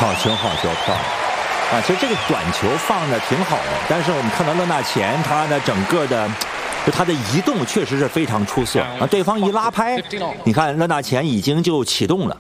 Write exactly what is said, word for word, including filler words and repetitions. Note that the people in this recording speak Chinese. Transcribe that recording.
好球，好球，漂亮！啊，其实这个短球放的挺好的，但是我们看到勒纳前他的整个的，就他的移动确实是非常出色啊。对方一拉拍，你看勒纳前已经就启动了